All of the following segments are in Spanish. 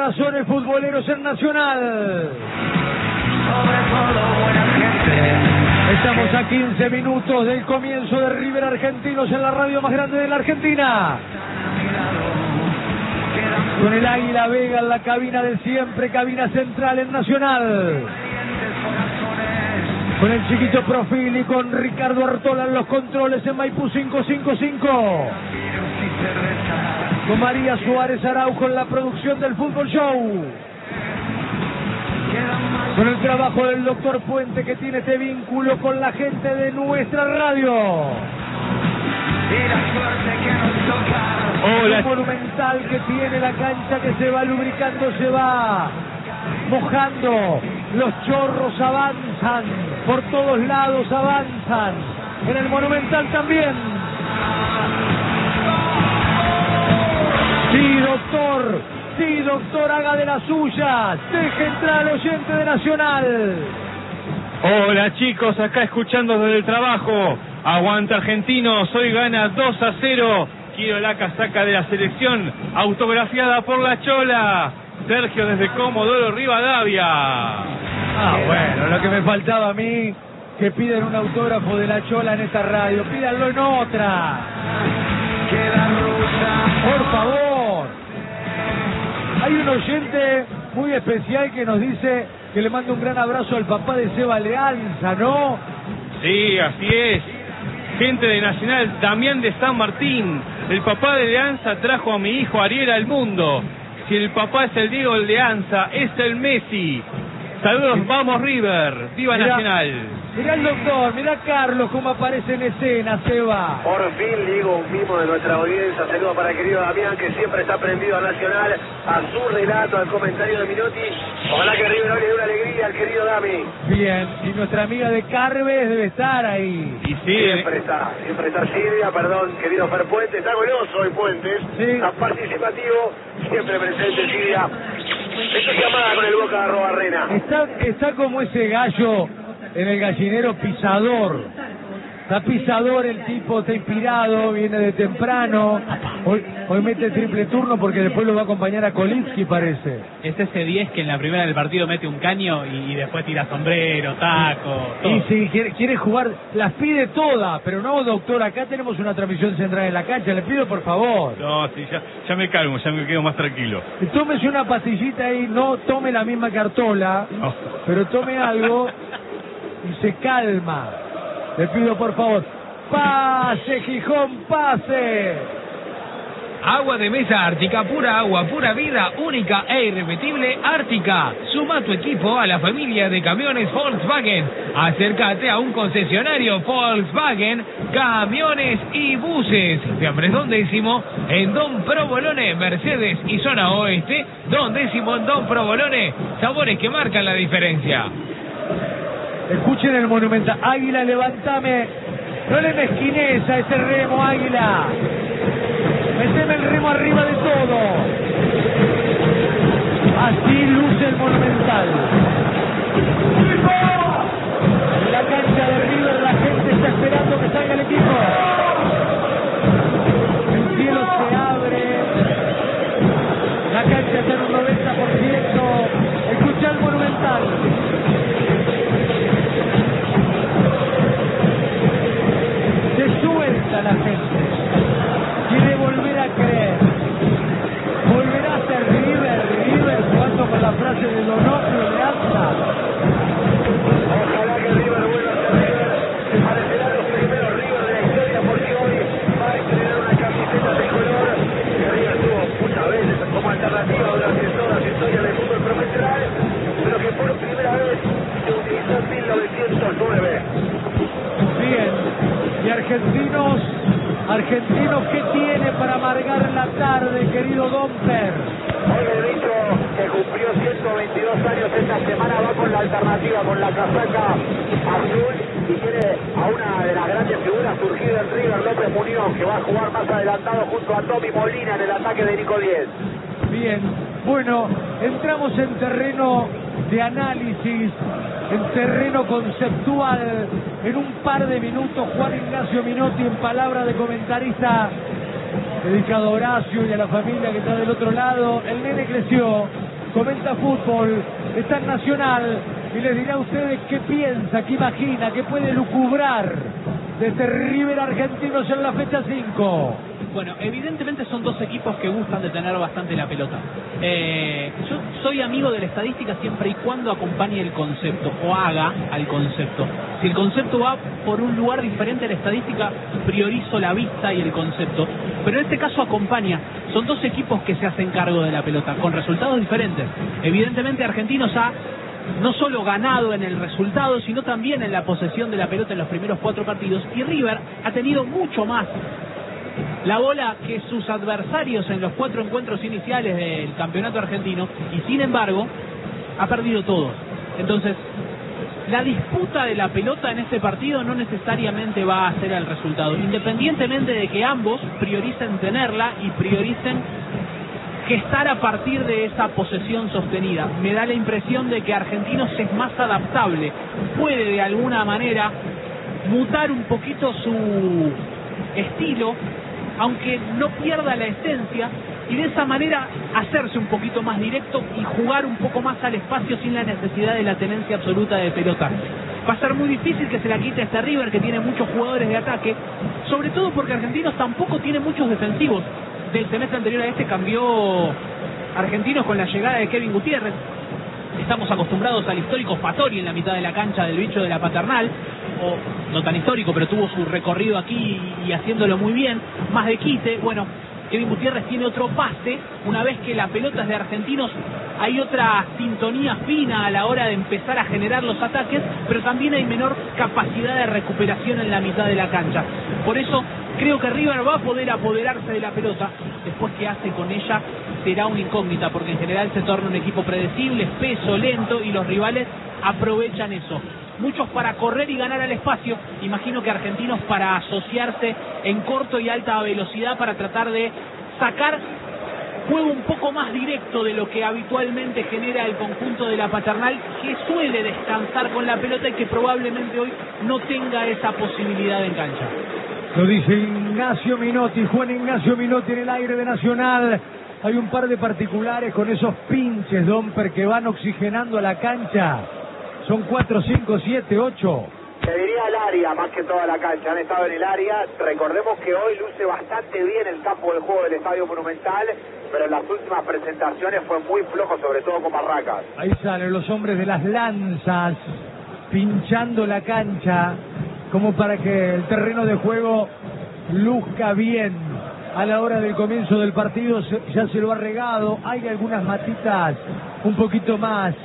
corazones futboleros en Nacional. Estamos a 15 minutos del comienzo de River Argentinos en la radio más grande de la Argentina. Con el Águila Vega en la cabina de siempre, cabina central en Nacional. Con el chiquito Profil y con Ricardo Artola en los controles en Maipú 555. Con María Suárez Araujo en la producción del Fútbol Show. Con el trabajo del doctor Puente, que tiene este vínculo con la gente de nuestra radio. Hola. El monumental que tiene la cancha, que se va lubricando, se va mojando. Los chorros avanzan, por todos lados avanzan. En el monumental también. Sí, doctor. Sí, doctor, haga de las suyas. Deje entrar al oyente de Nacional. Hola chicos, acá escuchando desde el trabajo. Aguanta Argentinos, hoy gana 2-0. Quiero la casaca de la selección, autografiada por la Chola. Sergio desde Comodoro Rivadavia. Bueno, lo que me faltaba a mí, que piden un autógrafo de la Chola en esta radio. Pídanlo en otra. Por favor. Hay un oyente muy especial que nos dice que le manda un gran abrazo al papá de Seba Leanza, ¿no? Sí, así es. Gente de Nacional, Damián de San Martín. El papá de Leanza trajo a mi hijo Ariel al mundo. Si el papá es el Diego Leanza, es el Messi. Saludos, vamos River. Viva Nacional. Mirá el doctor, mirá Carlos cómo aparece en escena, Seba. Por fin, digo, un mimo de nuestra audiencia. Saludos para el querido Damián, que siempre está prendido a Nacional, a su relato, al comentario de Minotti. Ojalá que River hoy le dé una alegría al querido Dami. Bien, y nuestra amiga de Carves debe estar ahí. Y sí, siempre está Silvia, perdón, querido Fer Puentes. Está goloso hoy Puentes, sí. Está participativo, siempre presente Silvia. Estoy llamada con el Boca de Arrobarrena. Está como ese gallo en el gallinero pisador. Está pisador el tipo, está inspirado, viene de temprano. Hoy mete triple turno porque después lo va a acompañar a Kolitsky, parece. Es ese 10 que en la primera del partido mete un caño y después tira sombrero, taco, todo. Y sí, quiere jugar, las pide todas, pero no, doctor, acá tenemos una transmisión central en la cancha, le pido por favor. No, sí, ya me calmo, ya me quedo más tranquilo. Tómese una pastillita ahí, no tome la misma Cartola, pero tome algo y se calma. Le pido por favor, pase Gijón, pase. Agua de mesa Ártica, pura agua, pura vida, única e irrepetible Ártica. Suma tu equipo a la familia de camiones Volkswagen. Acércate a un concesionario Volkswagen, camiones y buses. Fiambres Don Décimo en Don Provolone, Mercedes y zona oeste. Don Décimo en Don Provolone. Sabores que marcan la diferencia. Escuchen el monumental. Águila, levantame. No le mezquines a ese remo, Águila. Meteme el remo arriba de todo. Así luce el monumental. En la cancha de River la gente está esperando que salga el equipo. El cielo se abre. La cancha está en un 90%. Escucha el monumental. Suelta la gente, quiere volver a creer, volverá a ser River jugando con la frase de Donofrio de Alza. Ojalá que River vuelva a ser River, se parecerá a los primeros River de la historia, porque hoy va a estrenar una camiseta de color que River tuvo muchas veces como alternativa durante toda su historia del fútbol profesional, pero que por primera vez se utilizó en 1909. Bien. Y Argentinos, ¿qué tiene para amargar la tarde, querido Domper? Hoy he dicho que cumplió 122 años esta semana, va con la alternativa, con la casaca azul, y tiene a una de las grandes figuras surgida en River, López Muñoz, que va a jugar más adelantado junto a Tommy Molina en el ataque de Nico Díez. Bien, bueno, entramos en terreno de análisis, en terreno conceptual. En un par de minutos, Juan Ignacio Minotti, en palabra de comentarista, dedicado a Horacio y a la familia que está del otro lado. El nene creció, comenta fútbol, está en Nacional y les dirá a ustedes qué piensa, qué imagina, qué puede lucubrar de este River Argentinos en la fecha 5. Bueno, evidentemente son dos equipos que gustan de tener bastante la pelota. Yo soy amigo de la estadística siempre y cuando acompañe el concepto o haga al concepto. Si el concepto va por un lugar diferente a la estadística, priorizo la vista y el concepto. Pero en este caso acompaña. Son dos equipos que se hacen cargo de la pelota, con resultados diferentes. Evidentemente Argentinos ha no solo ganado en el resultado, sino también en la posesión de la pelota en los primeros 4 partidos. Y River ha tenido mucho más la bola que sus adversarios en los 4 encuentros iniciales del campeonato argentino, y sin embargo ha perdido todos. Entonces la disputa de la pelota en este partido no necesariamente va a ser el resultado, independientemente de que ambos prioricen tenerla y prioricen gestar a partir de esa posesión sostenida. Me da la impresión de que Argentinos es más adaptable, puede de alguna manera mutar un poquito su estilo, aunque no pierda la esencia, y de esa manera hacerse un poquito más directo y jugar un poco más al espacio sin la necesidad de la tenencia absoluta de pelota. Va a ser muy difícil que se la quite a este River, que tiene muchos jugadores de ataque, sobre todo porque Argentinos tampoco tiene muchos defensivos. Del semestre anterior a este cambió Argentinos con la llegada de Kevin Gutiérrez. Estamos acostumbrados al histórico Fattori en la mitad de la cancha del bicho de la Paternal, o no tan histórico, pero tuvo su recorrido aquí y haciéndolo muy bien, más de quite. Bueno, Kevin Gutiérrez tiene otro pase, una vez que la pelota es de Argentinos, hay otra sintonía fina a la hora de empezar a generar los ataques, pero también hay menor capacidad de recuperación en la mitad de la cancha. Por eso creo que River va a poder apoderarse de la pelota. Después qué hace con ella será una incógnita, porque en general se torna un equipo predecible, espeso, lento, y los rivales aprovechan eso. Muchos para correr y ganar al espacio, imagino que Argentinos para asociarse en corto y alta velocidad para tratar de sacar juego un poco más directo de lo que habitualmente genera el conjunto de la Paternal, que suele descansar con la pelota y que probablemente hoy no tenga esa posibilidad en cancha. Lo dice Ignacio Minotti, Juan Ignacio Minotti en el aire de Nacional. Hay un par de particulares con esos pinches, Domper, que van oxigenando a la cancha. Son 4, 5, 7, 8. Te diría el área, más que toda la cancha. Han estado en el área. Recordemos que hoy luce bastante bien el campo de juego del Estadio Monumental, pero en las últimas presentaciones fue muy flojo, sobre todo con Barracas. Ahí salen los hombres de las lanzas, pinchando la cancha, como para que el terreno de juego luzca bien. A la hora del comienzo del partido ya se lo ha regado. Hay algunas matitas un poquito más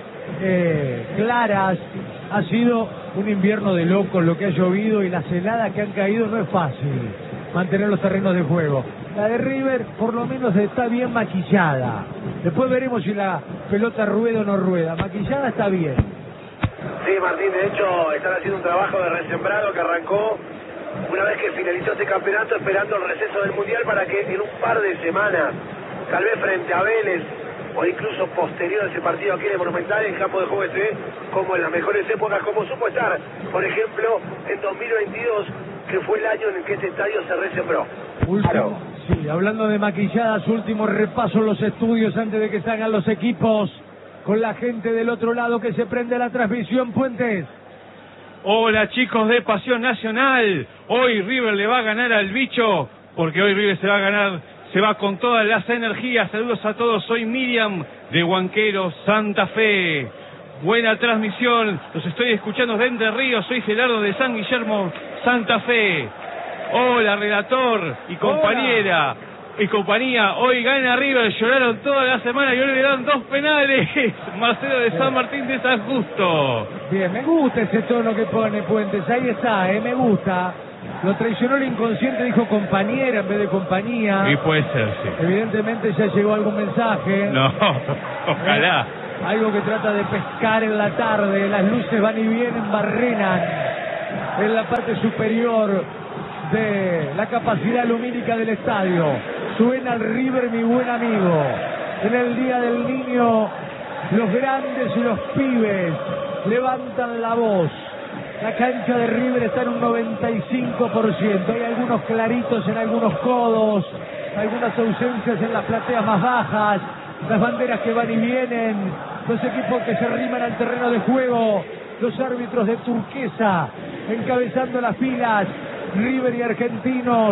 claras. Ha sido un invierno de locos lo que ha llovido, y las heladas que han caído no es fácil mantener los terrenos de juego. La de River por lo menos está bien maquillada. Después veremos si la pelota rueda o no rueda. Maquillada está bien. Sí, Martín, de hecho están haciendo un trabajo de resembrado que arrancó una vez que finalizó este campeonato, esperando el receso del Mundial para que en un par de semanas, tal vez frente a Vélez o incluso posterior a ese partido aquí en el Monumental, el campo de juego esté como en las mejores épocas, como supo estar, por ejemplo, en 2022, que fue el año en el que este estadio se resembró. Claro. Sí, hablando de maquilladas, último repaso en los estudios antes de que salgan los equipos, con la gente del otro lado que se prende la transmisión. Puentes. Hola chicos de Pasión Nacional, hoy River le va a ganar al bicho, porque hoy River se va con todas las energías. Saludos a todos, soy Miriam de Huanquero, Santa Fe. Buena transmisión, los estoy escuchando de Entre Ríos, soy Gerardo de San Guillermo, Santa Fe. Hola relator y compañera. Hola. Y compañía, hoy gana River, lloraron toda la semana y hoy le dieron 2 penales. Marcelo de San Martín de San Justo. Bien, me gusta ese tono que pone Puentes, ahí está, me gusta. Lo traicionó el inconsciente, dijo compañera en vez de compañía. Y puede ser, sí. Evidentemente ya llegó algún mensaje. No, ojalá. Algo que trata de pescar en la tarde. Las luces van y vienen, barrenan en la parte superior de la capacidad lumínica del estadio. Suena el River, mi buen amigo. En el Día del Niño, los grandes y los pibes levantan la voz. La cancha de River está en un 95%. Hay algunos claritos en algunos codos, algunas ausencias en las plateas más bajas. las banderas que van y vienen, los equipos que se arriman al terreno de juego, los árbitros de turquesa encabezando las filas, River y Argentinos,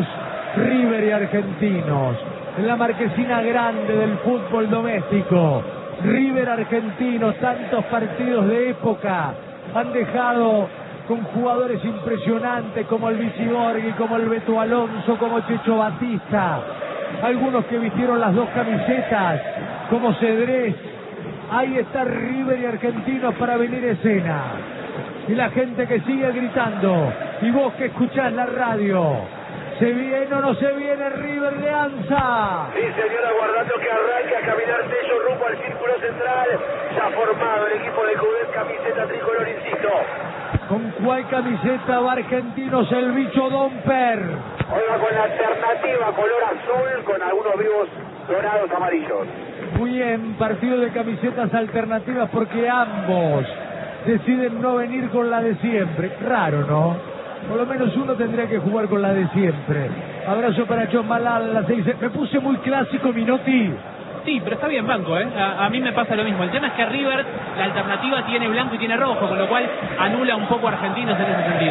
en la marquesina grande del fútbol doméstico. River Argentinos, tantos partidos de época han dejado con jugadores impresionantes como el Vichy Borghi, como el Beto Alonso, como Checho Batista, algunos que vistieron las dos camisetas, como Cedrés. Ahí está River y Argentinos para venir escena. Y la gente que sigue gritando, y vos que escuchás la radio, ¿se viene o no se viene River de Anza? Sí, señor, aguardando que arranque a caminar Tello rumbo al círculo central. Ya formado el equipo de Coudet, camiseta tricolor, insisto. ¿Con cuál camiseta va Argentinos el bicho Domper? Juega con la alternativa color azul con algunos vivos dorados amarillos. Muy bien, partido de camisetas alternativas porque ambos deciden no venir con la de siempre. Raro, ¿no? Por lo menos uno tendría que jugar con la de siempre. Abrazo para John Malal, la 6. Me puse muy clásico, Minotti. Sí, pero está bien banco, ¿eh? A mí me pasa lo mismo. El tema es que River, la alternativa tiene blanco y tiene rojo, con lo cual anula un poco a Argentinos en ese sentido.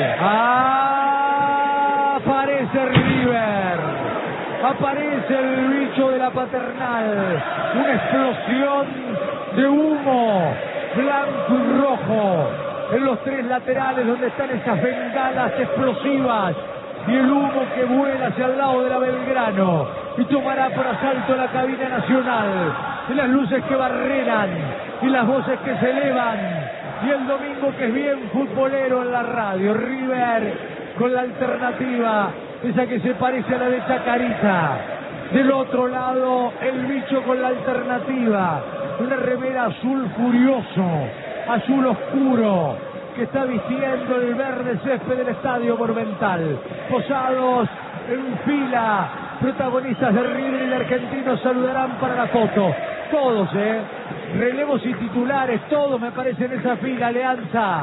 Aparece River. Aparece el bicho de la Paternal. Una explosión de humo blanco y rojo en los tres laterales donde están esas bengalas explosivas y el humo que vuela hacia el lado de la Belgrano y tomará por asalto la cabina nacional, y las luces que barrenan y las voces que se elevan, y el domingo que es bien futbolero en la radio. River con la alternativa, esa que se parece a la de Chacarita. Del otro lado, el bicho con la alternativa, una remera azul furioso, azul oscuro, que está vistiendo el verde césped del Estadio Monumental. Posados en fila, protagonistas de River y de Argentinos saludarán para la foto. Todos, relevos y titulares, todos me parece en esa fila, Alianza.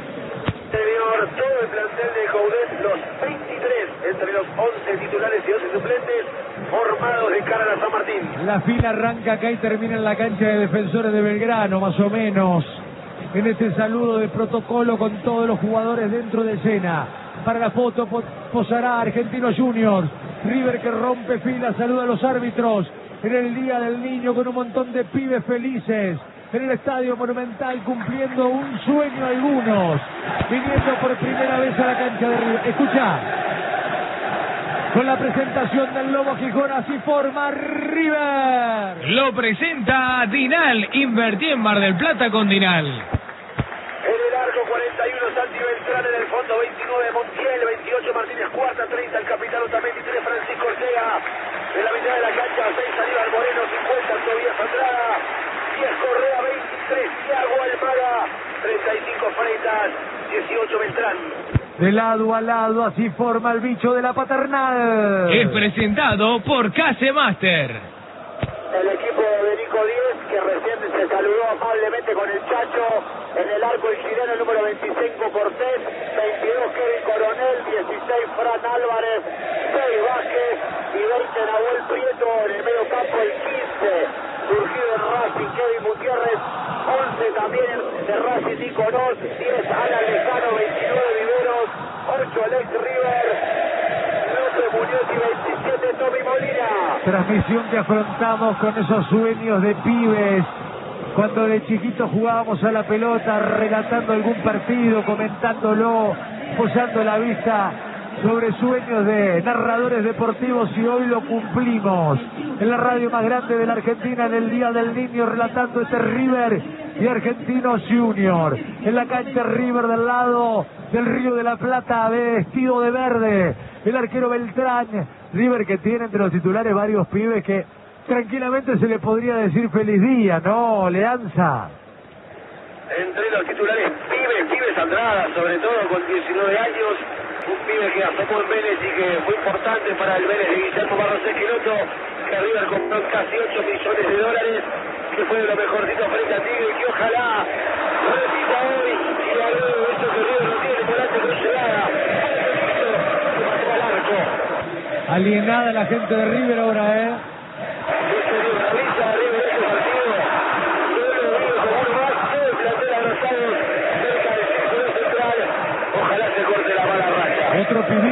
Señor, todo el plantel de Coudet, los 23 entre los 11 titulares y 11 suplentes, formados de cara a la San Martín. La fila arranca acá y termina en la cancha de Defensores de Belgrano, más o menos. En este saludo de protocolo con todos los jugadores dentro de escena. Para la foto posará Argentinos Juniors. River que rompe filas, saluda a los árbitros en el Día del Niño con un montón de pibes felices en el Estadio Monumental, cumpliendo un sueño algunos, viniendo por primera vez a la cancha de River. Escucha, con la presentación del Lobo Gijón, así forma River. Lo presenta Dinal. Invertí en Mar del Plata con Dinal. En el arco 41 Santi Beltrán, en el fondo 29 Montiel, 28 Martínez Cuarta, 30 el capitán Otamendi, 3 Francisco Ortega. En la mitad de la cancha 6 Aníbal Moreno, 50 Tobias Andrada, 10 Correa, 23 Thiago Almada, 35 Freitas, 18 Beltrán. De lado a lado, así forma el bicho de la Paternal. Es presentado por Case Master. El equipo de Nico 10, que recién se saludó amablemente con el Chacho. En el arco el chileno, el número 25 Cortés, 22 Kevin Coronel, 16 Fran Álvarez, 6 Vázquez y 20 Nahuel Prieto. En el medio campo el 15, surgido en Racing, Kevin Gutiérrez, 11 también de Racing Nico Nos, 10 Alan Lejano, 29 Viveros, 8 Alex River, 9 Muñoz y 27 Tommy Molina. Transmisión que afrontamos con esos sueños de pibes, cuando de chiquitos jugábamos a la pelota, relatando algún partido, comentándolo, posando la vista sobre sueños de narradores deportivos, y hoy lo cumplimos en la radio más grande de la Argentina, en el Día del Niño, relatando este River y Argentinos Junior. En la cancha River del lado del Río de la Plata, vestido de verde, el arquero Beltrán. River que tiene entre los titulares varios pibes que tranquilamente se le podría decir feliz día, ¿no, Leanza? Entre los titulares, pibes Andrada, sobre todo con 19 años, un pibe que asomó en Vélez y que fue importante para el Vélez de Guillermo Barros Esqueloto, que River compró casi 8 millones de dólares, que fue de lo mejorcito frente a Tigre, y que ojalá repita hoy y habló de eso que River no tiene volante con llegada. Alienada la gente de River ahora, River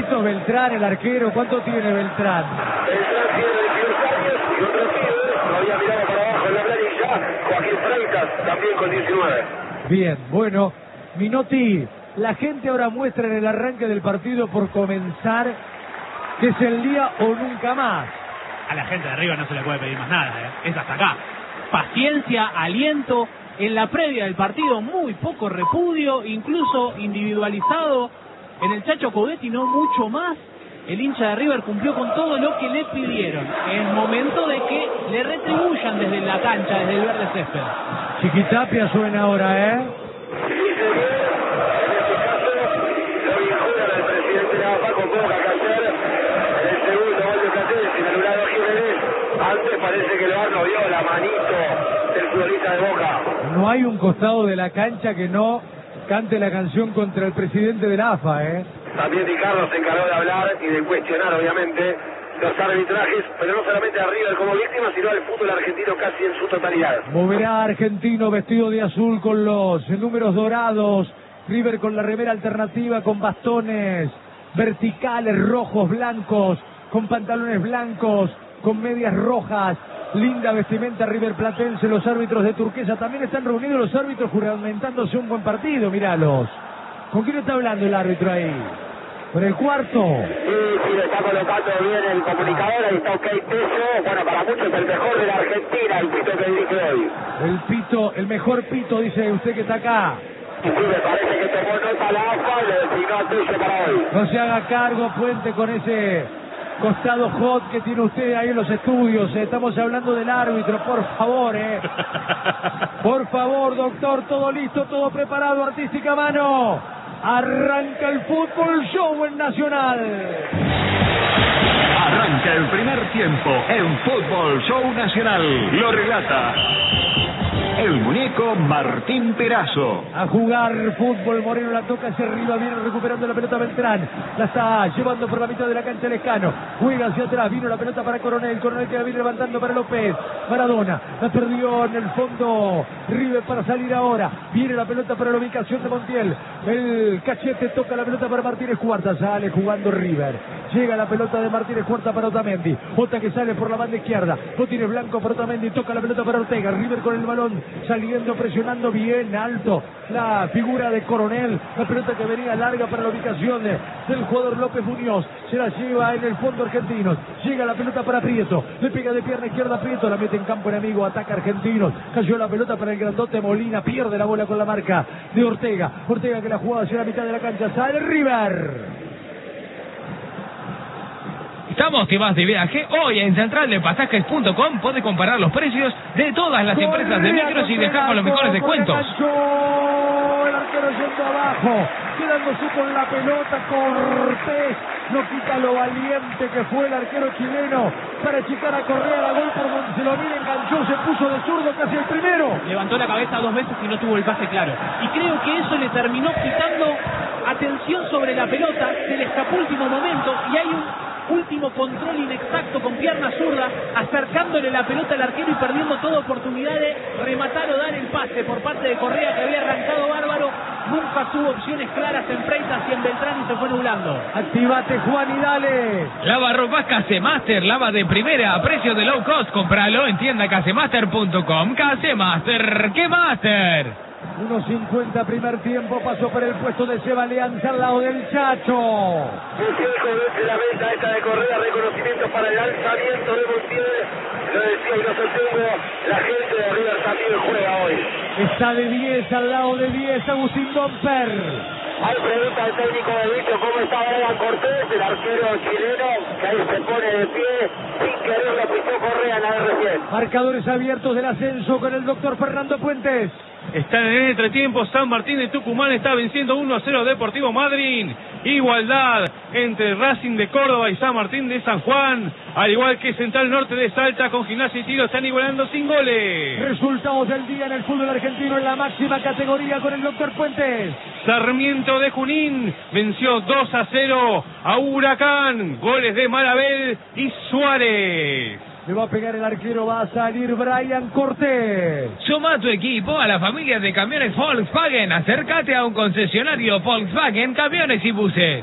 Esto es Beltrán, el arquero. ¿Cuánto tiene Beltrán? Beltrán tiene 22 años y otro pibe, no había mirado para abajo en la planilla, Joaquín Freitas, también con 19. Bien, bueno, Minotti, la gente ahora muestra en el arranque del partido por comenzar que es el día o nunca más. A la gente de arriba no se le puede pedir más nada, ¿eh? Es hasta acá. Paciencia, aliento. En la previa del partido, muy poco repudio, incluso individualizado. En el Chacho Coudet y no mucho más. El hincha de River cumplió con todo lo que le pidieron. Es momento de que le retribuyan desde la cancha, desde el verde césped. Chiquitapia suena ahora, ¿eh? Dice bien, en este caso, lo vinculan al presidente de la AFA con Boca Cacer. En el segundo gol de Cacer, sin anular a Jiménez. Antes parece que el VAR no vio la manito del futbolista de Boca. No hay un costado de la cancha que no cante la canción contra el presidente de la AFA, ¿eh? También Ricardo se encargó de hablar y de cuestionar, obviamente, los arbitrajes, pero no solamente a River como víctima, sino al fútbol argentino casi en su totalidad. Moverá Argentino vestido de azul con los números dorados. River con la remera alternativa, con bastones verticales, rojos, blancos, con pantalones blancos, con medias rojas. Linda vestimenta River Platense. Los árbitros de turquesa también están reunidos, los árbitros juramentándose un buen partido, míralos. ¿Con quién está hablando el árbitro ahí? ¿Con el cuarto? Sí, le está colocando bien el comunicador, ahí está OK Peso. Bueno, para muchos el mejor de la Argentina, el pito que dirige hoy. El pito, el mejor pito, dice usted que está acá. Y sí, me parece que tomó nota la AFA y le designó a Peso para hoy. No se haga cargo, Puente, con ese costado hot que tiene usted ahí en los estudios. Estamos hablando del árbitro, por favor, Por favor, doctor, todo listo, todo preparado, artística mano. Arranca el fútbol show en Nacional. Arranca el primer tiempo en Fútbol Show Nacional. Lo relata el muñeco Martín Perazo. A jugar fútbol, Moreno la toca hacia arriba, viene recuperando la pelota Beltrán, la está llevando por la mitad de la cancha Lescano, juega hacia atrás, vino la pelota para Coronel que la viene levantando para López, Maradona, la perdió en el fondo, River para salir ahora, viene la pelota para la ubicación de Montiel, el cachete toca la pelota para Martínez Cuarta, sale jugando River, llega la pelota de Martínez Cuarta para Otamendi, Ota que sale por la banda izquierda, Botines Blanco para Otamendi, toca la pelota para Ortega, River con el balón, saliendo, presionando bien alto la figura de Coronel, la pelota que venía larga para la ubicación del jugador López Muñoz, se la lleva en el fondo Argentinos, llega la pelota para Prieto, le pega de pierna izquierda Prieto, la mete en campo enemigo, ataca Argentinos, cayó la pelota para el grandote Molina, pierde la bola con la marca de Ortega, Ortega que la jugaba hacia la mitad de la cancha, sale River. Estamos que vas de viaje. Hoy en centraldepasajes.com puede comparar los precios de todas las empresas de micros y dejar con los mejores descuentos. El arquero yendo abajo, quedándose con la pelota, Cortés no quita lo valiente que fue el arquero chileno para achicar a Correa, la gol por donde se lo mira, enganchó, se puso de zurdo casi el primero. Levantó la cabeza 2 veces y no tuvo el pase claro. Y creo que eso le terminó quitando atención sobre la pelota, se le escapó último momento y hay un último control inexacto con pierna zurda, acercándole la pelota al arquero y perdiendo toda oportunidad de rematar o dar el pase por parte de Correa, que había arrancado bárbaro. Nunca tuvo opciones claras en Freitas y en Beltrán y se fue nublando. Activate, Juan, y dale. Lava ropas Casemaster, lava de primera a precio de low cost. Compralo en tienda casemaster.com. Casemaster, ¿qué master? 1.50 primer tiempo, pasó por el puesto de Seba Alianza al lado del Chacho. Festejo desde la mesa esta de Correa, reconocimiento para el lanzamiento de Montiel. Lo decía y lo sostengo, la gente de River también juega hoy. Está de 10, al lado de 10, Agustín Domper. Hay pregunta al técnico de Vito, ¿cómo está Brian Cortés, el arquero chileno, que ahí se pone de pie, sin querer lo pisó Correa en la recién. Marcadores abiertos del ascenso con el doctor Fernando Puentes. Está en el entretiempo, San Martín de Tucumán está venciendo 1-0 Deportivo Madryn. Igualdad entre Racing de Córdoba y San Martín de San Juan, al igual que Central Norte de Salta con Gimnasia y Tiro están igualando sin goles. Resultados del día en el fútbol argentino en la máxima categoría con el doctor Puentes. Sarmiento de Junín venció 2-0 a Huracán, goles de Marabel y Suárez. Le va a pegar el arquero, va a salir Brian Cortés. Suma tu equipo a la familia de camiones Volkswagen. Acércate a un concesionario Volkswagen, camiones y buses.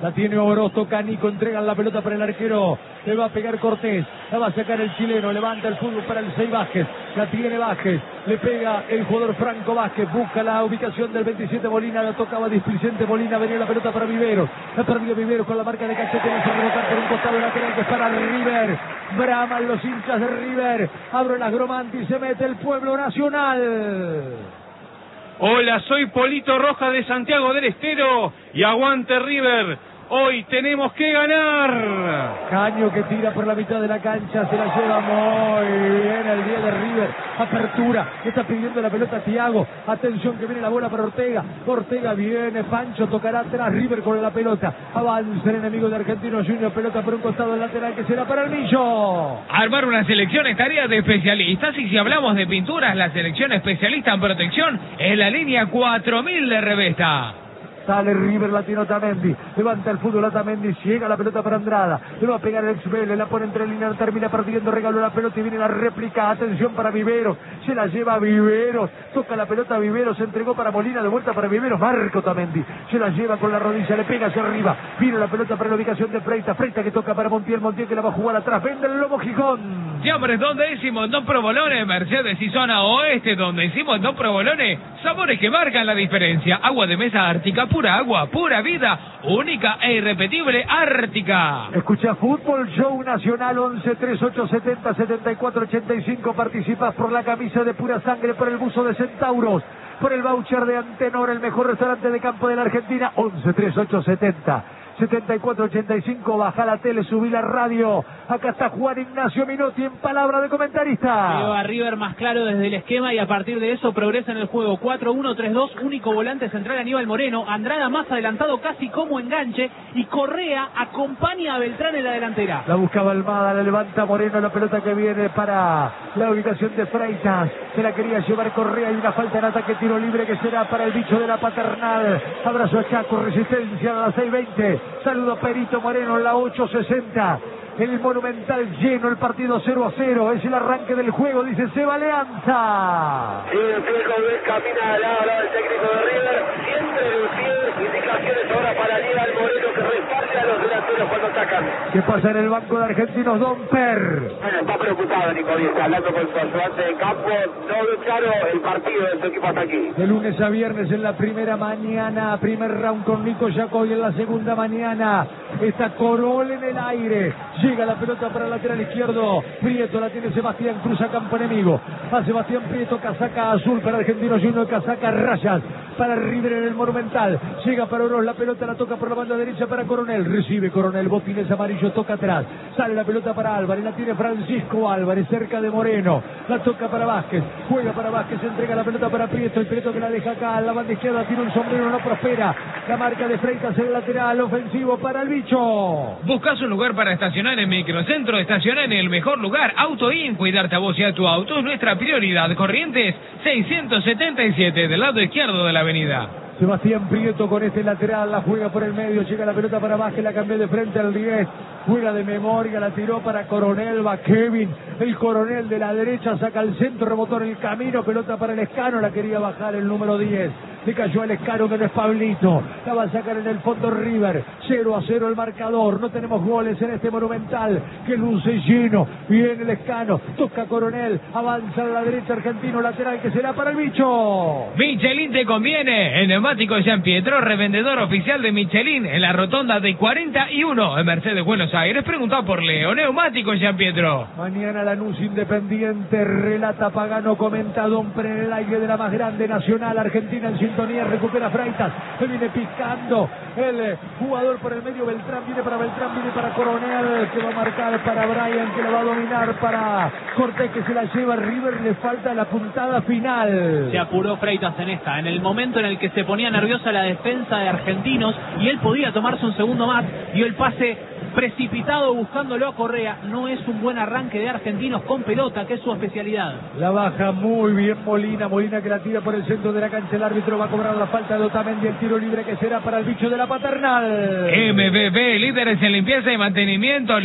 La tiene Oroz, toca Nico, entregan la pelota para el arquero. Le va a pegar Cortés, la va a sacar el chileno, levanta el fútbol para el 6 Vázquez. La tiene Vázquez, le pega el jugador Franco Vázquez, busca la ubicación del 27 Molina, la tocaba displicente Molina, venía la pelota para Viveros. La perdió Viveros con la marca de Cachete, va a rebotar por un costado lateral que es para River. Braman los hinchas de River. Abre las Gromanti y se mete el Pueblo Nacional. Hola, soy Polito Rojas de Santiago del Estero y aguante River. Hoy tenemos que ganar. Caño que tira por la mitad de la cancha, se la lleva muy bien el día de River. Apertura, está pidiendo la pelota Thiago. Atención que viene la bola para Ortega. Ortega viene, Pancho tocará atrás, River con la pelota. Avanza el enemigo de Argentinos Juniors, pelota por un costado lateral que será para el Millo. Armar una selección es tarea de especialistas y si hablamos de pinturas, la selección especialista en protección es la línea 4000 de Revesta. Sale River, la tiene Otamendi, levanta el fútbol Otamendi, llega la pelota para Andrada, le va a pegar el Xbele, la pone entre líneas, termina perdiendo, regaló la pelota y viene la réplica, atención para Viveros, se la lleva Viveros, toca la pelota Viveros, se entregó para Molina, de vuelta para Viveros, marca Otamendi, se la lleva con la rodilla, le pega hacia arriba, viene la pelota para la ubicación de Freitas, Freitas que toca para Montiel, Montiel que la va a jugar atrás, vende el Lobo Gijón. Siempre donde hicimos dos provolones, Mercedes y zona oeste, donde hicimos dos provolones, sabores que marcan la diferencia. Agua de mesa Ártica, pura agua, pura vida, única e irrepetible Ártica. Escucha Fútbol Show Nacional 11 38 70 74 85. Participas por la camisa de Pura Sangre, por el buzo de Centauros, por el voucher de Antenor, el mejor restaurante de campo de la Argentina. 11 38 70 7485, baja la tele, subí la radio. Acá está Juan Ignacio Minotti en palabra de comentarista. Lleva a River más claro desde el esquema y a partir de eso progresa en el juego. 4-1-3-2, único volante central Aníbal Moreno, Andrada más adelantado casi como enganche y Correa acompaña a Beltrán en la delantera. La buscaba Almada, la levanta Moreno, la pelota que viene para la ubicación de Freitas, se la quería llevar Correa y una falta en ataque, tiro libre que será para el bicho de la Paternal. Abrazo a Chaco, resistencia a las 6:20. Saludo a Perito Moreno en la 8:60. El Monumental lleno, el partido 0-0. Es el arranque del juego, dice Seba Leanza. Sí, el Fieco camina al lado del técnico de River. Siempre el pie, indicaciones ahora para Aníbal Moreno que respalde a los delanteros cuando atacan. ¿Qué pasa en el banco de Argentinos? Don Per. Bueno, está preocupado Nico Díaz, hablando con su ayudante de campo. No ve claro el partido de su equipo hasta aquí. De lunes a viernes en la primera mañana, primer round con Nico Jacob, y en la segunda mañana está Corol en el aire. Llega la pelota para el lateral izquierdo. Prieto la tiene Sebastián, cruza campo enemigo. A Sebastián Prieto, casaca azul para Argentinos Juniors, casaca rayas para River en el Monumental. Llega para Oroz, la pelota la toca por la banda derecha para Coronel. Recibe Coronel, botines amarillo, toca atrás. Sale la pelota para Álvarez, la tiene Francisco Álvarez cerca de Moreno. La toca para Vázquez, juega para Vázquez, entrega la pelota para Prieto. El Prieto que la deja acá a la banda izquierda, tiene un sombrero, no prospera. La marca de Freitas en el lateral ofensivo para el bicho. ¿Buscas un lugar para estacionar en Microcentro? Estaciona en el mejor lugar. AutoIn, cuidarte a vos y a tu auto es nuestra prioridad. Corrientes 677, del lado izquierdo de la avenida. Sebastián Prieto con este lateral, la juega por el medio, llega la pelota para Vázquez, la cambió de frente al 10, juega de memoria, la tiró para Coronel, va Kevin, el Coronel de la derecha, saca el centro, rebotó en el camino, pelota para el Escano, la quería bajar el número 10, le cayó al Escano que no es Pablito, la va a sacar en el fondo River, 0-0 el marcador, no tenemos goles en este Monumental, que luce lleno, viene el Escano, toca Coronel, avanza a la derecha Argentino, lateral que será para el bicho. Michelin te conviene, en Neumático Jean Pietro, revendedor oficial de Michelin en la rotonda de 41 en Mercedes, Buenos Aires. Pregunta por Leo, Neumático Jean Pietro. Mañana Lanús Independiente, relata Pagano, comenta Don Pre en el aire de la más grande nacional. Argentina en sintonía, recupera Freitas, se viene picando el jugador por el medio, Beltrán, viene para Coronel, que va a marcar para Brian, que lo va a dominar para Cortés, que se la lleva River, le falta la puntada final. Se apuró Freitas en esta, en el momento en el que se ponía nerviosa la defensa de Argentinos y él podía tomarse un segundo más, dio el pase precipitado buscándolo a Correa. No es un buen arranque de Argentinos con pelota, que es su especialidad. La baja muy bien Molina que la tira por el centro de la cancha. El árbitro va a cobrar la falta de Otamendi, el tiro libre que será para el bicho de la Paternal. MVP, líderes en limpieza y mantenimiento,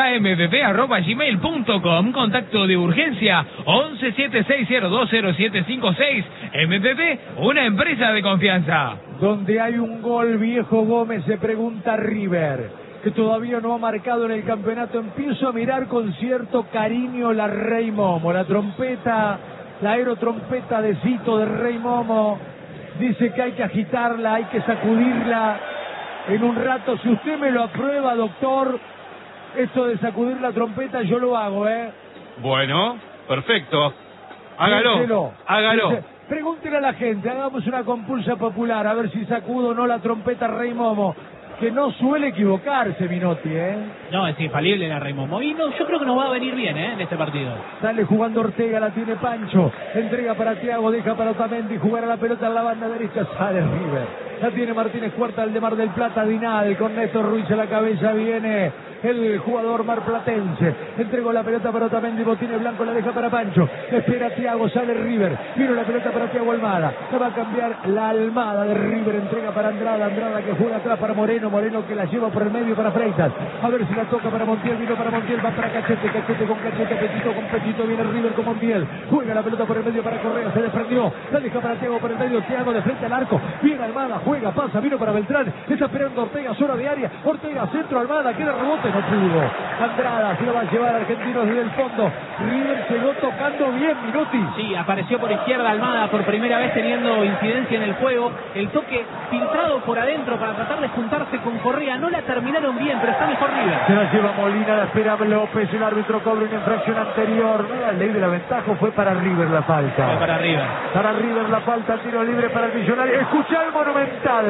limpiezamvp@gmail.com, contacto de urgencia 1176020756. MVP, una empresa de confianza. donde hay un gol, Viejo Gómez, se pregunta River, que todavía no ha marcado en el campeonato. Empiezo a mirar con cierto cariño la Rey Momo, la trompeta, la aerotrompeta de Cito de Rey Momo. Dice que hay que agitarla, hay que sacudirla. En un rato, si usted me lo aprueba, doctor, esto de sacudir la trompeta, yo lo hago, Bueno, perfecto. Hágalo, hágalo. Pregúntele a la gente, hagamos una compulsa popular, a ver si sacudo o no la trompeta Rey Momo, que no suele equivocarse, Minotti, No, es infalible la Rey Momo. Y no, yo creo que nos va a venir bien, en este partido. Sale jugando Ortega, la tiene Pancho, entrega para Thiago, deja para Otamendi, jugar a la pelota en la banda derecha, sale River. La tiene Martínez Cuarta, el de Mar del Plata, Dinal, con Néstor Ruiz a la cabeza, viene el jugador marplatense. Entregó la pelota para Otamendi, Botines Blanco, la deja para Pancho. Espera Thiago, sale River. Vino la pelota para Thiago Almada. La va a cambiar la Almada de River. Entrega para Andrada, Andrada que juega atrás para Moreno, Moreno que la lleva por el medio para Freitas. A ver si la toca para Montiel, vino para Montiel, va para Cachete, Cachete con Cachete, Petito, viene River con Montiel. Juega la pelota por el medio para Correa, se desprendió. La deja para Thiago por el medio, Thiago de frente al arco. Viene Almada, juega, pasa, vino para Beltrán. Está esperando Ortega, zona de área. Ortega, centro, Almada, queda rebote, no pudo. Andrada se lo va a llevar Argentinos desde el fondo. River llegó tocando bien, Minotti. Sí, apareció por izquierda Almada por primera vez teniendo incidencia en el juego. El toque filtrado por adentro para tratar de juntarse con Correa. No la terminaron bien, pero está mejor River. Se la lleva Molina, la espera López. El árbitro cobra una infracción anterior. No, la ley de la ventaja, fue para River la falta. Fue para River. Para River la falta, tiro libre para el Millonario. Escucha el Monumental.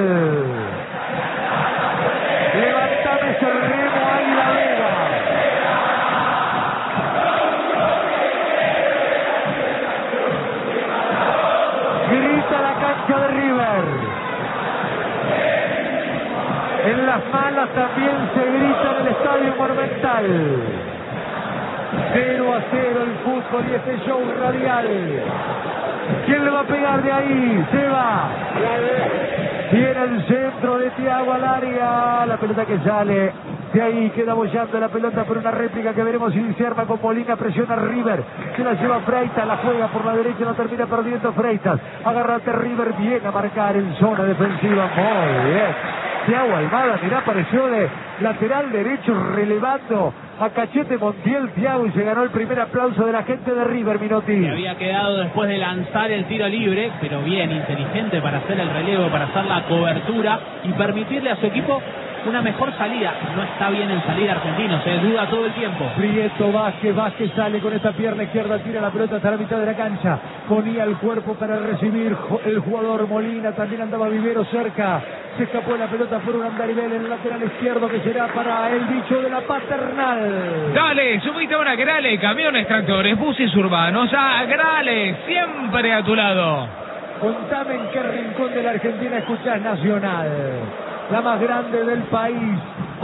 Levantame ese remo, Águila Vega. Grita la cancha de River. En las malas también se grita en el Estadio Monumental. 0-0 el fútbol y este show radial. ¿Quién le va a pegar de ahí? Se va. Viene el centro de Thiago al área. La pelota que sale de ahí, queda bollando la pelota por una réplica que veremos si se arma con Molina. Presiona River. Se la lleva Freitas, la juega por la derecha, la termina perdiendo Freitas. Agárrate River, bien a marcar en zona defensiva. Muy bien. Thiago Almada, mirá, apareció de lateral derecho relevando a Cachete Montiel, Thiago, y se ganó el primer aplauso de la gente de River, Minotti. Se había quedado después de lanzar el tiro libre, pero bien, inteligente para hacer el relevo, para hacer la cobertura y permitirle a su equipo una mejor salida. No está bien en salida Argentino, se duda todo el tiempo. Prieto, Vázquez sale con esta pierna izquierda, tira la pelota hasta la mitad de la cancha, ponía el cuerpo para recibir el jugador Molina, también andaba Vivero cerca, se escapó la pelota por un andarivel en el lateral izquierdo que será para el bicho de la Paternal. Dale, subite ahora a Grale, camiones, tractores, buses urbanos, a Grale, siempre a tu lado. Contame en qué rincón de la Argentina escuchás Nacional, la más grande del país.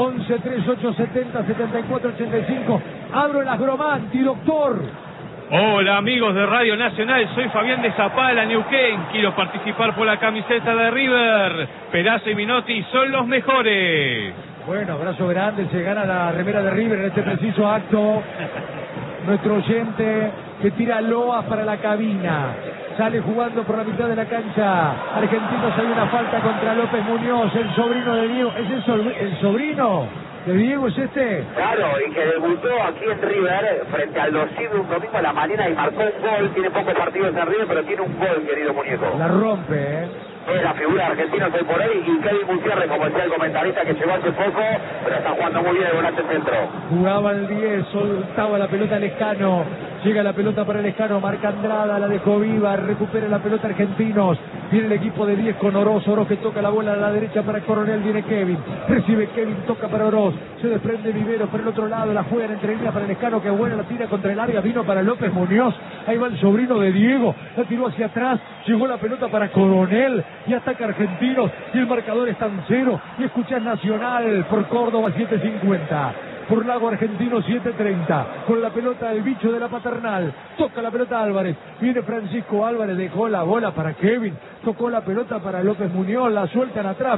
11-3870-7485. Abro el Agromanti, doctor. Hola amigos de Radio Nacional, soy Fabián de Zapala, Neuquén. Quiero participar por la camiseta de River. Perazo y Minotti son los mejores. Bueno, abrazo grande, se gana la remera de River en este preciso acto. Nuestro oyente que tira loas para la cabina. Sale jugando por la mitad de la cancha. Argentinos, hay una falta contra López Muñoz, el sobrino de Diego. ¿Es eso el sobrino de Diego, es este? Claro, y que debutó aquí en River frente al Dosivo un domingo a la mañana y marcó un gol. Tiene pocos partidos en River, pero tiene un gol, querido muñeco. La rompe, Es la figura argentina hoy por ahí, y Kevin Gutiérrez, como decía el comentarista, que llegó hace poco, pero está jugando muy bien el volante centro. Jugaba el 10, soltaba la pelota Lescano. Llega la pelota para Lescano, marca Andrada, la dejó viva, recupera la pelota Argentinos. Viene el equipo de 10 con Oroz, Oroz que toca la bola a la derecha para Coronel, viene Kevin, recibe Kevin, toca para Oroz, se desprende Vivero por el otro lado, la juega entre líneas para Lescano, que buena, la tira contra el área, vino para López Muñoz, ahí va el sobrino de Diego, la tiró hacia atrás, llegó la pelota para Coronel, y ataca Argentinos, y el marcador está en 0, y escuchás Nacional por Córdoba 750. por Lago Argentino 7:30. Con la pelota el bicho de la Paternal. Toca la pelota Álvarez. Viene Francisco Álvarez, dejó la bola para Kevin. Tocó la pelota para López Muñoz, la sueltan atrás,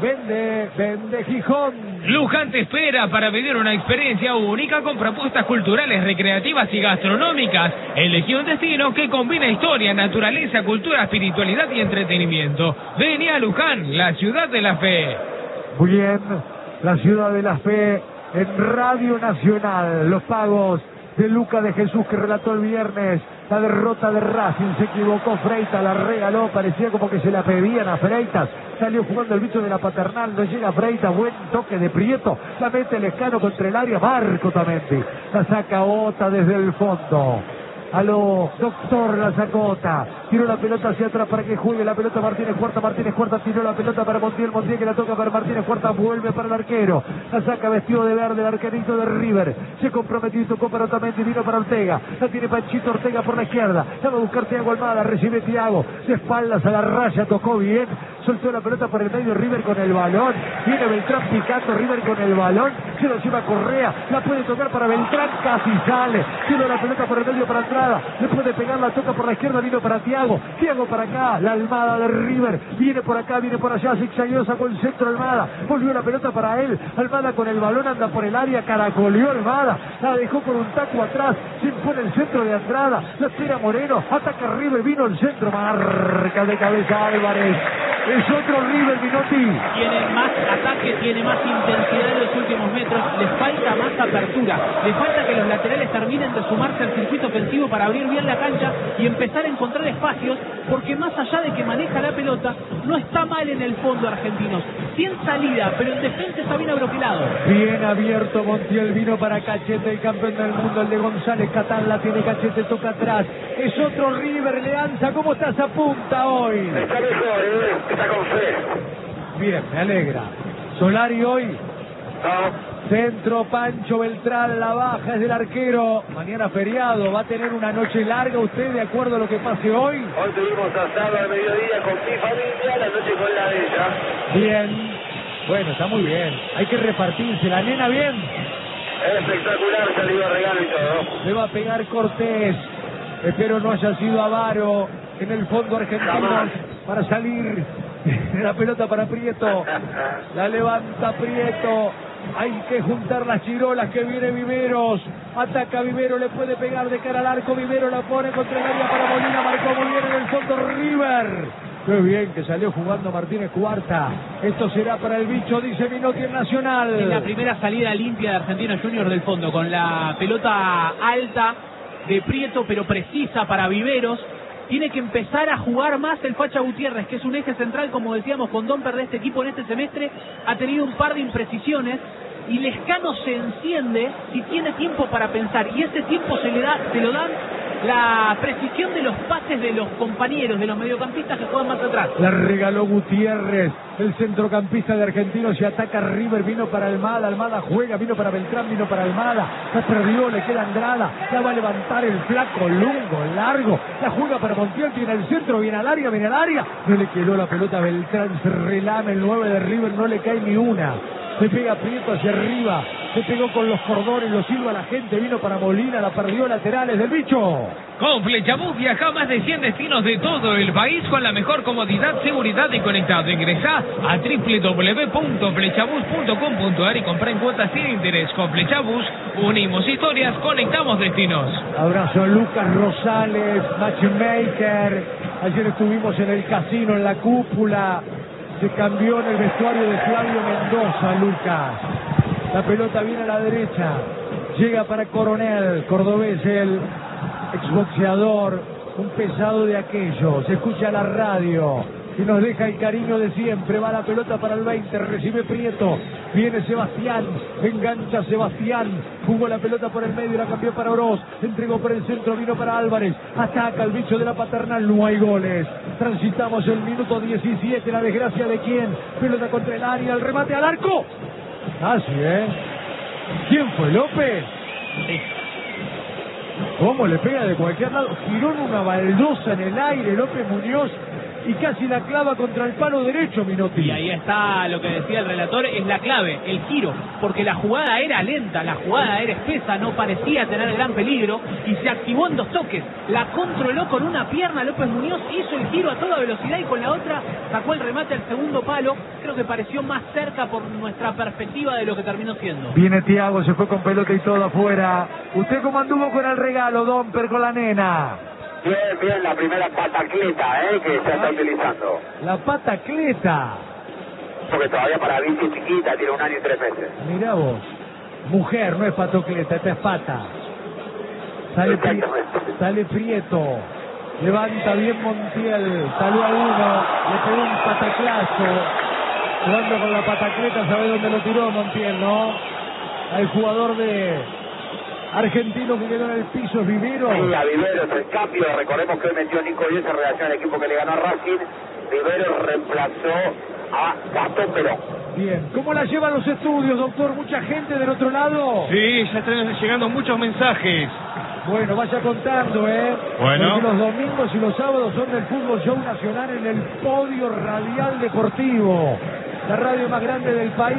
vende Gijón. Luján te espera para vivir una experiencia única con propuestas culturales, recreativas y gastronómicas. Elegí un destino que combina historia, naturaleza, cultura, espiritualidad y entretenimiento. Vení a Luján, la ciudad de la fe. Muy bien, la ciudad de la fe en Radio Nacional. Los pagos de Luca de Jesús que relató el viernes la derrota de Racing. Se equivocó Freitas, la regaló, parecía como que se la pedían a Freitas. Salió jugando el bicho de la Paternal, no llega Freitas, buen toque de Prieto, la mete Lescano contra el área, Marco Tamendi, la saca Ota desde el fondo. A lo doctor la sacota, tiró la pelota hacia atrás para que juegue la pelota Martínez Cuarta, tiró la pelota para Montiel que la toca para Martínez Cuarta, vuelve para el arquero, la saca vestido de verde el arquerito de River, se comprometió y tocó para Otamendi, vino para Ortega, la tiene Panchito Ortega por la izquierda, la va a buscar Thiago Almada, recibe Thiago, de espaldas a la raya, tocó bien, soltó la pelota por el medio, River con el balón, viene Beltrán picando, River con el balón, se lo lleva Correa, la puede tocar para Beltrán, casi sale, tiró la pelota por el medio para atrás, le puede pegar, la toca por la izquierda, vino para Thiago para acá, la Almada de River, viene por acá, viene por allá, zigzagueó, sacó el centro Almada, volvió la pelota para él, Almada con el balón, anda por el área, caracoleó Almada, la dejó con un taco atrás, se impone el centro de Andrada, la tira Moreno, ataca River, vino el centro, marca de cabeza Álvarez, es otro River, Minotti. Tiene más ataque, tiene más intensidad en los últimos metros, le falta más apertura, le falta que los laterales terminen de sumarse al circuito ofensivo para abrir bien la cancha y empezar a encontrar espacios, porque más allá de que maneja la pelota, no está mal en el fondo Argentinos, sin salida, pero en defensa está bien abroquelado. Bien abierto Montiel, vino para Cachete, el campeón del mundo, el de González Catán, la tiene Cachete, toca atrás, es otro River, Leanza, ¿cómo estás a punta hoy? Está mejor, está con fe. Bien, me alegra. Solari hoy, No. centro, Pancho Beltrán, la baja es del arquero. Mañana feriado, va a tener una noche larga usted de acuerdo a lo que pase hoy. Hoy tuvimos asado al mediodía con mi familia, la noche con la de ella. Bien, bueno, está muy bien. Hay que repartirse, la nena bien. Espectacular, salió a regalo y todo. Le va a pegar Cortés. Espero no haya sido avaro en el fondo argentino para salir. La pelota para Prieto. La levanta Prieto. Hay que juntar las chirolas que viene Viveros. Ataca Vivero, le puede pegar de cara al arco. Vivero la pone contra el área para Molina. Marcó muy bien en el fondo River. Qué bien que salió jugando Martínez Cuarta. Esto será para el bicho, dice Minotti en Nacional. Es la primera salida limpia de Argentino Junior del fondo, con la pelota alta de Prieto, pero precisa para Viveros. Tiene que empezar a jugar más el Facha Gutiérrez, que es un eje central, como decíamos, con Domper de este equipo en este semestre. Ha tenido un par de imprecisiones y Lescano se enciende si tiene tiempo para pensar, y ese tiempo se lo dan la precisión de los pases de los compañeros, de los mediocampistas que juegan más atrás. La regaló Gutiérrez, el centrocampista de Argentinos, y ataca River, vino para Almada, Almada juega, vino para Beltrán, vino para Almada, la perdió, le queda Andrada, la va a levantar el flaco, lungo, largo, la juega para Montiel, viene al centro, viene al área, no le quedó la pelota a Beltrán, se relame el 9 de River, no le cae ni una. Se pega Prieto hacia arriba, se pegó con los cordones, lo silba la gente, vino para Molina, la perdió, laterales del bicho. Con Flechabús viaja a más de 100 destinos de todo el país con la mejor comodidad, seguridad y conectado. Ingresá a www.flechabús.com.ar y comprá en cuotas sin interés. Con Flechabús unimos historias, conectamos destinos. Abrazo a Lucas Rosales, matchmaker. Ayer estuvimos en el casino, en la cúpula. Se cambió en el vestuario de Flavio Mendoza, Lucas. La pelota viene a la derecha. Llega para Coronel, cordobés, el exboxeador, un pesado de aquello. Se escucha la radio y nos deja el cariño de siempre. Va la pelota para el 20, recibe Prieto. Viene Sebastián, engancha Sebastián. Jugó la pelota por el medio, la cambió para Oroz. Entregó por el centro, vino para Álvarez. Ataca el bicho de la Paternal, no hay goles. Transitamos el minuto 17, la desgracia de quién. Pelota contra el área, el remate al arco. Casi, ¿Quién fue, López? Sí. ¿Cómo le pega de cualquier lado? Giró en una baldosa en el aire, López Muñoz. y casi la clava contra el palo derecho, Minotti. Y ahí está lo que decía el relator, es la clave, el giro, porque la jugada era lenta, la jugada era espesa, no parecía tener gran peligro y se activó en 2 toques. La controló con una pierna López Muñoz, hizo el giro a toda velocidad y con la otra sacó el remate al segundo palo. Creo que pareció más cerca por nuestra perspectiva de lo que terminó siendo. Viene Thiago, se fue con pelota y todo afuera. ¿Usted cómo anduvo con el regalo, Domper, con la nena? Bien, la primera patacleta que se está utilizando. La patacleta. Porque todavía para bici chiquita, tiene 1 año y 3 meses. Mirá vos. Mujer, no es patocleta, esta es pata. Sale Prieto. Levanta bien Montiel. Salió a uno. Le pegó un pataclazo. Jugando con la patacleta, ¿sabe dónde lo tiró Montiel, no? Al jugador de argentino que quedó en el piso, Vivero. Sí, a Vivero es el cambio. Recordemos que hoy metió Nico Díez en relación al equipo que le ganó a Racing. Vivero reemplazó a Gastón Perón. Bien, ¿cómo la llevan los estudios, doctor? ¿Mucha gente del otro lado? Sí, ya están llegando muchos mensajes. Bueno, vaya contando, Bueno. Porque los domingos y los sábados son del Fútbol Show Nacional en el Podio Radial Deportivo. La radio más grande del país.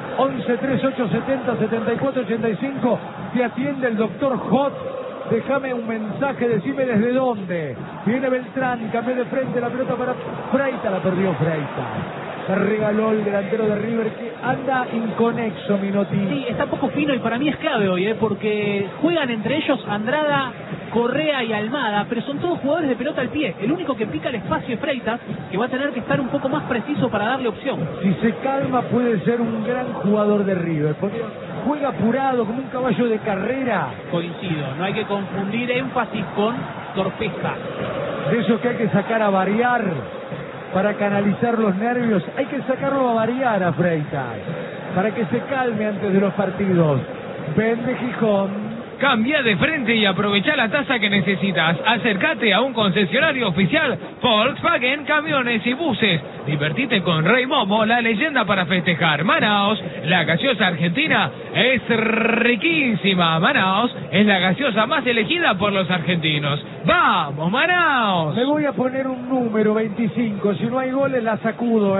11-3870-7485. Te atiende el doctor Hot. Déjame un mensaje, decime desde dónde. Viene Beltrán, cambió de frente la pelota para Freita, la perdió Freita. La regaló el delantero de River que anda inconexo, Minotti. Sí, está poco fino y para mí es clave hoy, porque juegan entre ellos Andrada, Correa y Almada, pero son todos jugadores de pelota al pie. El único que pica el espacio es Freitas, que va a tener que estar un poco más preciso para darle opción. Si se calma puede ser un gran jugador de River, porque juega apurado como un caballo de carrera. Coincido, no hay que confundir énfasis con torpeza. De eso que hay que sacar a variar para canalizar los nervios. Hay que sacarlo a variar a Freitas para que se calme antes de los partidos. Vende Gijón. Cambia de frente y aprovecha la tasa que necesitas. Acércate a un concesionario oficial Volkswagen Camiones y Buses. Divertite con Rey Momo, la leyenda para festejar. Manaos, la gaseosa argentina es riquísima. Manaos es la gaseosa más elegida por los argentinos. ¡Vamos, Manaos! Me voy a poner un número 25. Si no hay goles la sacudo,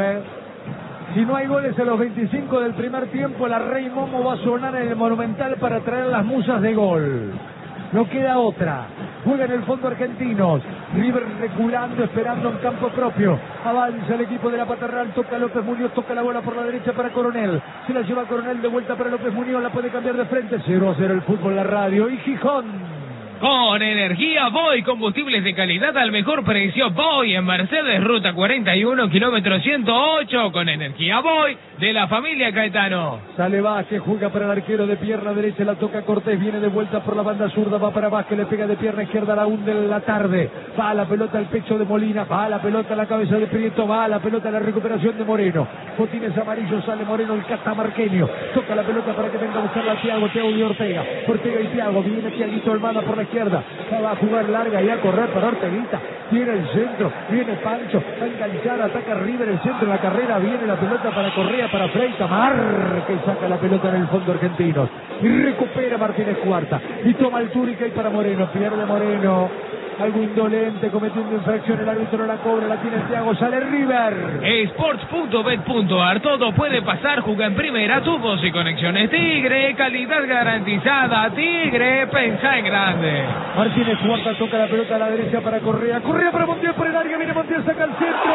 Si no hay goles en los 25 del primer tiempo, la Rey Momo va a sonar en el Monumental para traer las musas de gol. No queda otra. Juega en el fondo argentinos. River reculando, esperando en campo propio. Avanza el equipo de la Paternal. Toca López Muñoz, toca la bola por la derecha para Coronel. Se la lleva Coronel de vuelta para López Muñoz. La puede cambiar de frente. 0-0 el fútbol, la radio. Y Gijón. Con energía Boy, combustibles de calidad al mejor precio. Boy en Mercedes, ruta 41, kilómetro 108. Con energía Boy de la familia Caetano. Sale Vázquez, juega para el arquero de pierna derecha, la toca Cortés, viene de vuelta por la banda zurda, va para Vázquez, le pega de pierna izquierda a la hunde en la tarde. Va a la pelota al pecho de Molina, va a la pelota a la cabeza de Prieto, va a la pelota a la recuperación de Moreno. Botines amarillos, sale Moreno, el catamarqueño. Toca la pelota para que venga a buscarla a Thiago y Ortega. Ortega y Thiago, viene Thiaguito Almada por la izquierda. Va a jugar larga y a correr para Orteguita. Viene el centro, viene Pancho, va a enganchar, ataca River el centro de la carrera, viene la pelota para Correa, para Freita, marca y saca la pelota en el fondo argentino. Y recupera Martínez Cuarta. Y toma el Túrica y para Moreno, pierde Moreno. Algo indolente, cometiendo infracción, el árbitro la cobra, la tiene Thiago, sale River. Sports.bet.ar, todo puede pasar, juega en primera, tubos y conexiones Tigre, calidad garantizada, Tigre, pensá en grande. Martínez Cuarta toca la pelota a la derecha para Correa, Correa para Montiel por el área, viene Montiel, saca el centro,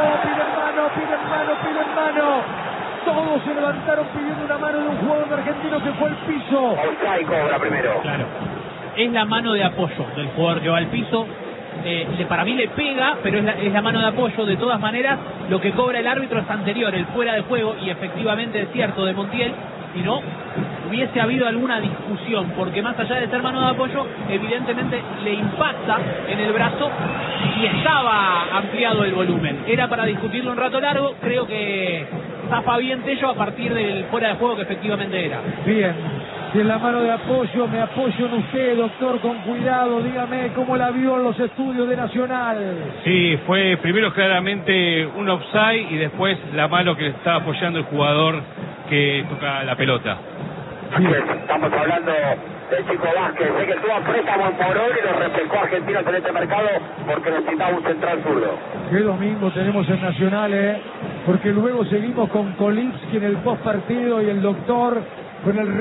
pide mano. Todos se levantaron pidiendo una mano de un jugador argentino que fue al piso. Offside cobra primero. Claro. Es la mano de apoyo del jugador que va al piso. Para mí le pega, pero es la mano de apoyo. De todas maneras, lo que cobra el árbitro es anterior, el fuera de juego, y efectivamente es cierto de Montiel. Si no, hubiese habido alguna discusión, porque más allá de ser mano de apoyo, evidentemente le impacta en el brazo y estaba ampliado el volumen. Era para discutirlo un rato largo, creo que zafa bien Tello a partir del fuera de juego que efectivamente era. Bien, si es la mano de apoyo, me apoyo en usted, doctor, con cuidado, dígame cómo la vio en los estudios de Nacional. Sí, fue primero claramente un offside y después la mano que está apoyando el jugador que toca la pelota. Así es, estamos hablando de Chico Vázquez. Sé que tuvo a préstamo en Morón y lo reflejó Argentinos en este mercado porque necesitaba un central zurdo. Qué domingo tenemos en Nacional, porque luego seguimos con Kolipski en el post partido y el doctor con el